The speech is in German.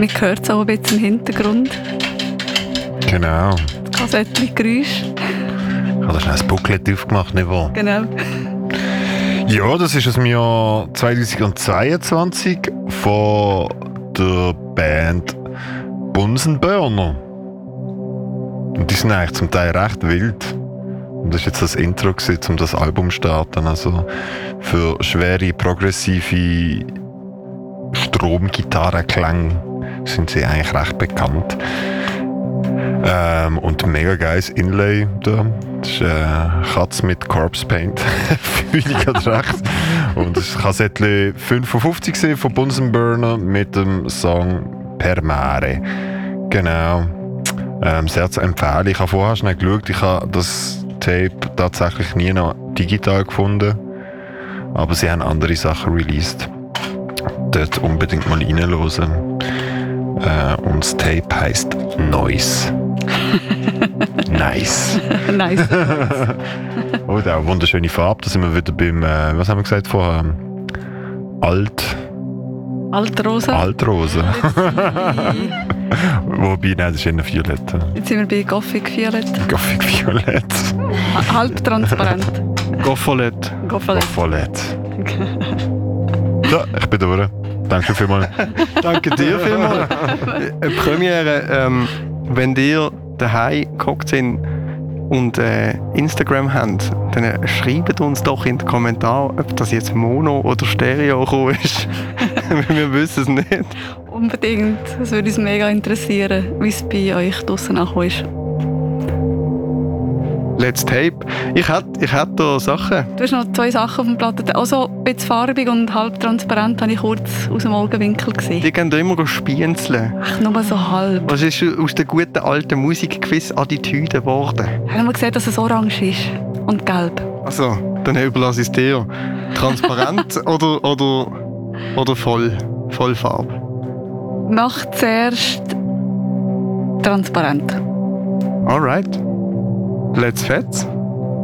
Man hört es auch ein bisschen im Hintergrund. Genau. Das Kassettchen-Geräusch. Ich habe da schnell ein Booklet aufgemacht, nicht wahr? Genau. Ja, das ist aus dem Jahr 2022 von der Band Bunsenburner. Und die sind eigentlich zum Teil recht wild. Und das war jetzt das Intro gewesen, um das Album zu starten. Also für schwere, progressive Stromgitarrenklänge sind sie eigentlich recht bekannt. Und mega geiles Inlay da. Das ist Katz mit Corpse Paint. Fühle ich gerade recht. Und das war Kassettchen 55 von Bunsenburner mit dem Song Per Mare. Genau. Sehr zu empfehlen. Ich habe vorher schnell geschaut, ich habe das Tape tatsächlich nie noch digital gefunden. Aber sie haben andere Sachen released. Dort unbedingt mal reinhören. Und das Tape heisst Noise. Nice. Nice. Oh, da eine wunderschöne Farbe. Da sind wir wieder beim, was haben wir gesagt vorher? Altrosa. Altrosa. Wobei, nein, das ist eher Violett. Jetzt sind wir bei Gothic Violett. Gothic Violett. Halbtransparent. Goffolet. Goffolet. So, ich bin durch. Danke vielmals. Danke dir vielmals. Eine Premiere, wenn ihr daheim gehockt sind und Instagram habt, dann schreibt uns doch in den Kommentaren, ob das jetzt Mono oder Stereo gekommen ist. Wir wissen es nicht. Unbedingt. Es würde uns mega interessieren, wie es bei euch draussen angekommen ist. Let's Tape. Ich hätte da Sachen. Du hast noch 2 Sachen auf dem Platte. Also ein bisschen farbig und halbtransparent habe ich kurz aus dem Augenwinkel gesehen. Die gehen da immer spienzeln. Ach, nur so halb. Was ist aus der guten alten Musik gewiss Attitüde geworden? Haben wir gesehen, dass es orange ist und gelb. Also, dann überlasse ich es dir. Transparent oder Vollfarbe? Mach zuerst transparent. Alright. Let's fetz.